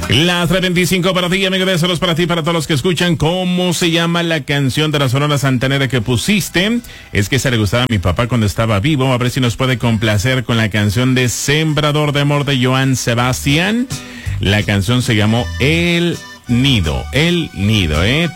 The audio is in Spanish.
Las 3:25 para ti, amigo de Celos, para ti, para todos los que escuchan. ¿Cómo se llama la canción de la Sonora Santanera que pusiste? Es que esa le gustaba a mi papá cuando estaba vivo. A ver si nos puede complacer con la canción de Sembrador de Amor de Joan Sebastián. La canción se llamó El Nido,